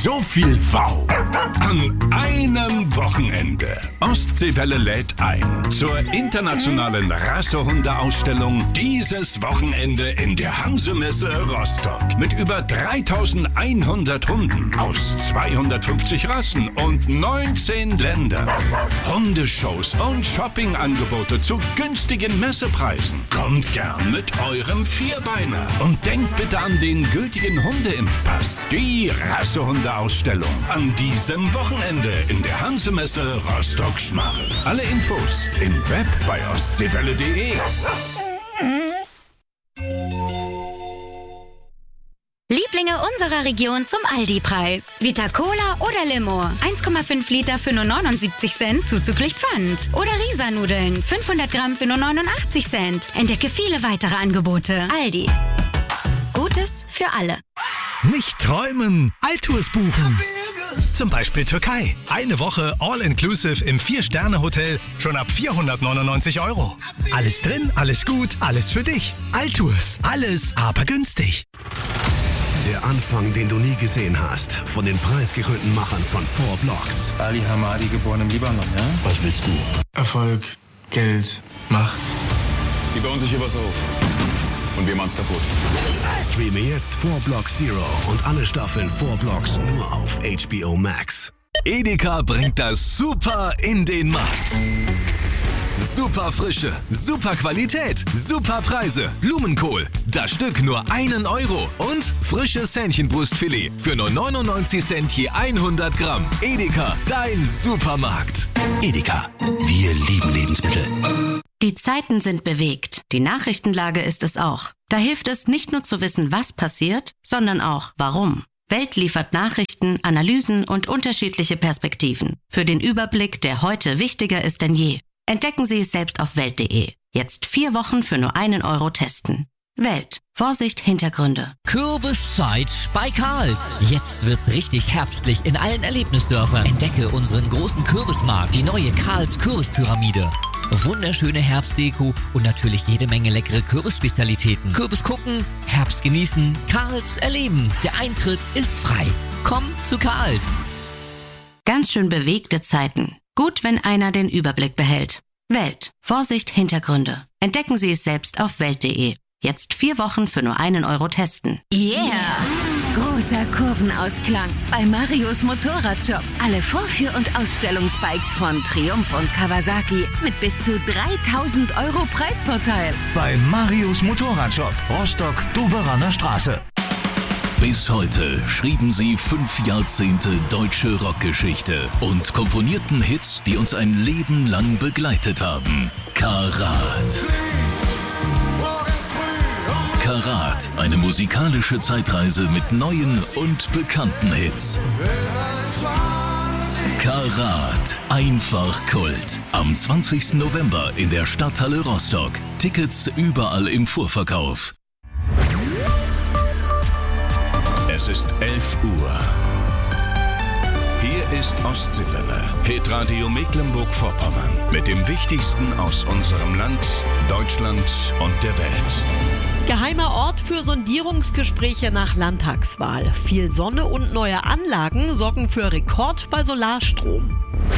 So viel Wow an einem Wochenende. Ostseewelle lädt ein zur internationalen Rassehundeausstellung dieses Wochenende in der Hansemesse Rostock. Mit über 3100 Hunden aus 250 Rassen und 19 Ländern. Hundeshows und Shoppingangebote zu günstigen Messepreisen. Kommt gern mit eurem Vierbeiner. Und denkt bitte an den gültigen Hundeimpfpass. Die Rassehundeausstellung an diesem Wochenende in der Hansemesse Rostock-Schmarrn. Alle Infos im Web bei ostseewelle.de. Lieblinge unserer Region zum Aldi-Preis. Vita Cola oder Limo. 1,5 Liter für nur 79 Cent, zuzüglich Pfand. Oder Risa-Nudeln, 500 Gramm für nur 89 Cent. Entdecke viele weitere Angebote. Aldi. Gutes für alle. Nicht träumen, Altours buchen. Zum Beispiel Türkei. Eine Woche All-Inclusive im 4-Sterne-Hotel schon ab 499 €. Alles drin, alles gut, alles für dich. Altours. Alles, aber günstig. Der Anfang, den du nie gesehen hast. Von den preisgekrönten Machern von 4 Blocks. Ali Hamadi, geboren im Libanon, ja? Was willst du? Erfolg, Geld, Macht. Die bauen sich hier was auf. Und wir machen's kaputt. Streame jetzt 4 Blocks Zero und alle Staffeln 4 Blocks nur auf HBO Max. Edeka bringt das Super in den Markt. Super Frische, super Qualität, super Preise. Blumenkohl, das Stück nur 1 € und frisches Hähnchenbrustfilet für nur 99 Cent je 100 Gramm. Edeka, dein Supermarkt. Edeka, wir lieben Lebensmittel. Die Zeiten sind bewegt. Die Nachrichtenlage ist es auch. Da hilft es nicht nur zu wissen, was passiert, sondern auch warum. Welt liefert Nachrichten, Analysen und unterschiedliche Perspektiven. Für den Überblick, der heute wichtiger ist denn je. Entdecken Sie es selbst auf Welt.de. Jetzt 4 Wochen für nur 1 € testen. Welt. Vorsicht, Hintergründe. Kürbiszeit bei Karls. Jetzt wird's richtig herbstlich in allen Erlebnisdörfern. Entdecke unseren großen Kürbismarkt, die neue Karls Kürbispyramide. Wunderschöne Herbstdeko und natürlich jede Menge leckere Kürbisspezialitäten. Kürbis gucken, Herbst genießen, Karls erleben. Der Eintritt ist frei. Komm zu Karls. Ganz schön bewegte Zeiten. Gut, wenn einer den Überblick behält. Welt. Vorsicht, Hintergründe. Entdecken Sie es selbst auf Welt.de. Jetzt 4 Wochen für nur 1 € testen. Yeah! Großer Kurvenausklang bei Marios Motorradshop. Alle Vorführ- und Ausstellungsbikes von Triumph und Kawasaki mit bis zu 3.000 € Preisvorteil. Bei Marios Motorradshop, Rostock-Doberaner Straße. Bis heute schrieben sie 5 Jahrzehnte deutsche Rockgeschichte und komponierten Hits, die uns ein Leben lang begleitet haben. Karat. Karat, eine musikalische Zeitreise mit neuen und bekannten Hits. Karat, einfach Kult. Am 20. November in der Stadthalle Rostock. Tickets überall im Vorverkauf. Es ist 11 Uhr. Hier ist Ostseewelle, Hitradio Mecklenburg-Vorpommern. Mit dem Wichtigsten aus unserem Land, Deutschland und der Welt. Geheimer Ort für Sondierungsgespräche nach Landtagswahl. Viel Sonne und neue Anlagen sorgen für Rekord bei Solarstrom.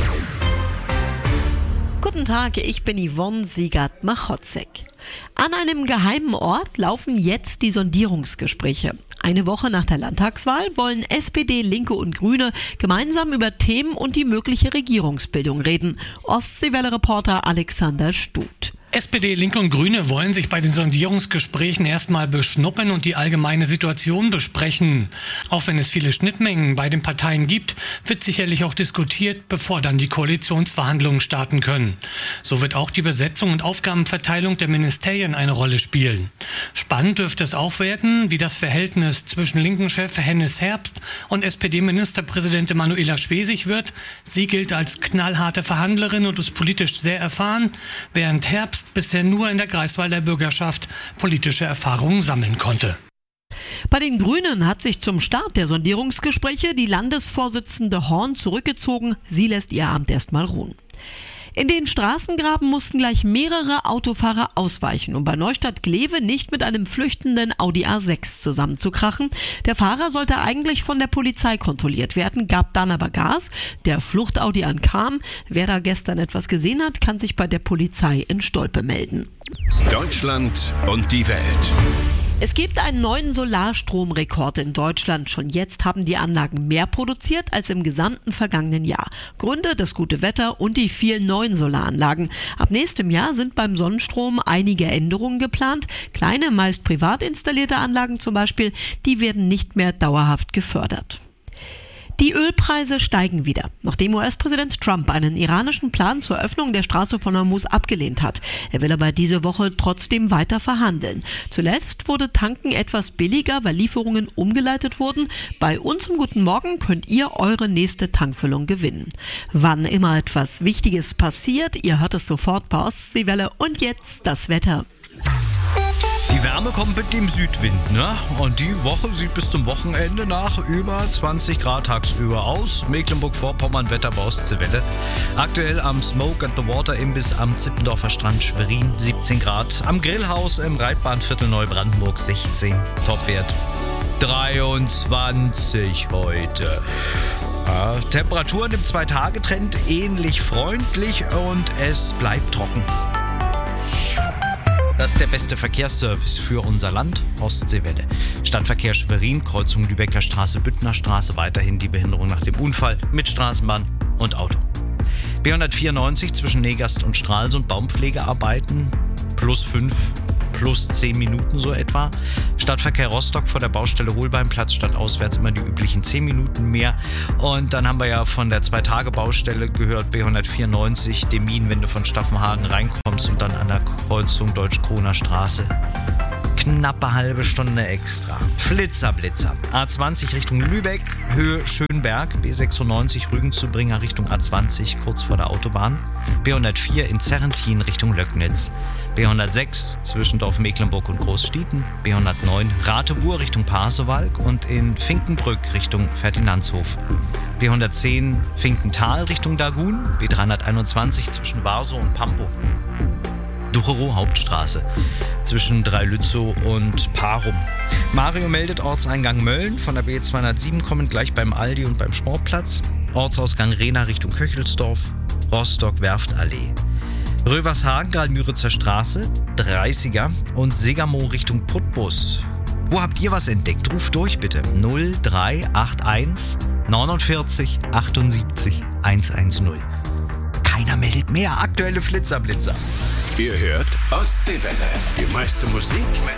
Guten Tag, ich bin Yvonne Siegert-Machotzek. An einem geheimen Ort laufen jetzt die Sondierungsgespräche. Eine Woche nach der Landtagswahl wollen SPD, Linke und Grüne gemeinsam über Themen und die mögliche Regierungsbildung reden. Ostseewelle-Reporter Alexander Stuth. SPD, Linke und Grüne wollen sich bei den Sondierungsgesprächen erstmal beschnuppern und die allgemeine Situation besprechen. Auch wenn es viele Schnittmengen bei den Parteien gibt, wird sicherlich auch diskutiert, bevor dann die Koalitionsverhandlungen starten können. So wird auch die Besetzung und Aufgabenverteilung der Ministerien eine Rolle spielen. Spannend dürfte es auch werden, wie das Verhältnis zwischen linken Chef Hennis Herbst und SPD-Ministerpräsidentin Manuela Schwesig wird. Sie gilt als knallharte Verhandlerin und ist politisch sehr erfahren, während Herbst bisher nur in der Kreiswahl der Bürgerschaft politische Erfahrungen sammeln konnte. Bei den Grünen hat sich zum Start der Sondierungsgespräche die Landesvorsitzende Horn zurückgezogen. Sie lässt ihr Amt erstmal ruhen. In den Straßengraben mussten gleich mehrere Autofahrer ausweichen, um bei Neustadt-Glewe nicht mit einem flüchtenden Audi A6 zusammenzukrachen. Der Fahrer sollte eigentlich von der Polizei kontrolliert werden, gab dann aber Gas. Der Flucht-Audi entkam. Wer da gestern etwas gesehen hat, kann sich bei der Polizei in Stolpe melden. Deutschland und die Welt. Es gibt einen neuen Solarstromrekord in Deutschland. Schon jetzt haben die Anlagen mehr produziert als im gesamten vergangenen Jahr. Gründe: das gute Wetter und die vielen neuen Solaranlagen. Ab nächstem Jahr sind beim Sonnenstrom einige Änderungen geplant. Kleine, meist privat installierte Anlagen zum Beispiel, die werden nicht mehr dauerhaft gefördert. Die Ölpreise steigen wieder, nachdem US-Präsident Trump einen iranischen Plan zur Öffnung der Straße von Hormuz abgelehnt hat. Er will aber diese Woche trotzdem weiter verhandeln. Zuletzt wurde Tanken etwas billiger, weil Lieferungen umgeleitet wurden. Bei uns im Guten Morgen könnt ihr eure nächste Tankfüllung gewinnen. Wann immer etwas Wichtiges passiert, ihr hört es sofort bei Ostseewelle. Und jetzt das Wetter. Die Wärme kommt mit dem Südwind, ne? Und die Woche sieht bis zum Wochenende nach über 20 Grad tagsüber aus. Mecklenburg-Vorpommern, Wetter bei Ostseewelle. Aktuell am Smoke at the Water Imbiss am Zippendorfer Strand Schwerin 17 Grad. Am Grillhaus im Reitbahnviertel Neubrandenburg 16. Topwert 23 heute. Ja, Temperaturen im 2-Tage-Trend ähnlich freundlich und es bleibt trocken. Das ist der beste Verkehrsservice für unser Land, Ostseewelle. Stadtverkehr Schwerin, Kreuzung Lübecker Straße, Büttner Straße, weiterhin die Behinderung nach dem Unfall mit Straßenbahn und Auto. B194 zwischen Negast und Stralsund, Baumpflegearbeiten, +5, +10 Minuten so etwa. Stadtverkehr Rostock vor der Baustelle Holbeinplatz, stadtauswärts immer die üblichen 10 Minuten mehr. Und dann haben wir ja von der 2-Tage-Baustelle gehört, B194, Demin, wenn du von Staffenhagen reinkommst und dann an der Kreuzung Deutsch-Kroner Straße. Knappe halbe Stunde extra. Flitzer. A20 Richtung Lübeck, Höhe Schönberg. B96 Rügen-zu-Bringer Richtung A20, kurz vor der Autobahn. B104 in Zerrentin Richtung Löcknitz. B106 zwischen Dorf Mecklenburg und Großstieten. B109 Ratebuhr Richtung Pasewalk und in Finkenbrück Richtung Ferdinandshof. B110 Finkental Richtung Dagun. B321 zwischen Warsow und Pampo. Ducherow Hauptstraße zwischen Dreilützow und Parum. Mario meldet Ortseingang Mölln von der B207 kommend gleich beim Aldi und beim Sportplatz. Ortsausgang Rehna Richtung Köchelsdorf. Rostock Werftallee. Rövershagen Graal-Müritzer Straße 30er und Segermoor Richtung Putbus. Wo habt ihr was entdeckt? Ruft durch bitte. 0381 49 78 110. Keiner meldet mehr. Aktuelle Flitzer. Ihr hört Ostseewelle. Die meiste Musik